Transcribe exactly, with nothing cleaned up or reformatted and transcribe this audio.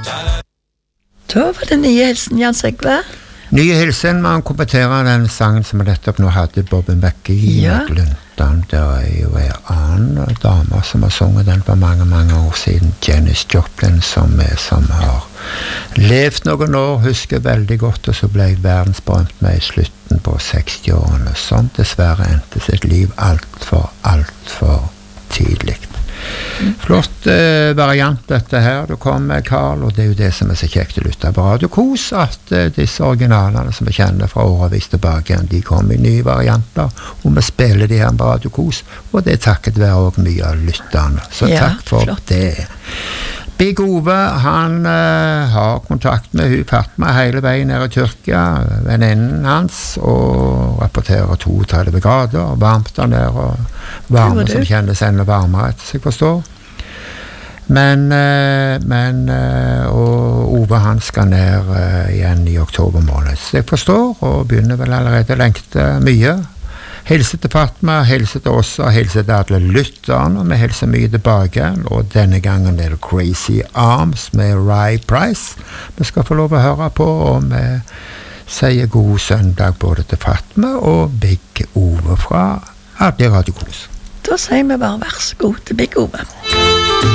Da var det nye hilsen, Jan Sigve. Nye hilsen, man kommenterer den sangen som vi nettopp nå hadde, Bobby McGee Ja. med Lundan. Det er jo en annen dame som har sunget den for mange, mange år siden, Janis Joplin, som, er, som har levd noen år, husker veldig godt, og så ble verdensberømt med i slutten på seksti-årene, som dessverre endte sitt liv alt for, alt for tidlig. Flott eh, variant dette her du kom med, Karl, og det er jo det som er så kjekt å lytte på Radio Kos, at eh, disse originalene som vi kjenner fra årevis tilbake, de kommer i nye varianter, og vi spiller de her på Radio Kos, og det er takket være også mye av lytterne, så Ja, takk for flott. det. Big Ove, han eh, har kontakt med hun Fatma hele veien ned i Tyrkia, venninnen hans, og rapporterer trettito grader, varmt der nede, og varme som kjennes enda varmere, etter jeg forstår. Men, eh, men eh, og Ove han skal ned eh, igjen i oktober måned, så jeg forstår, og begynner vel allerede å lengte mye. Hilse til Fatma, hilse til oss, og hilse til alle lytterne, og vi hilser mye tilbake, og denne gangen er det Crazy Arms med Ray Price vi skal få lov å høre på, og vi sier god søndag både til Fatma og Big Ove fra Radio Kos. Da sier vi bare vær så god til Big Ove.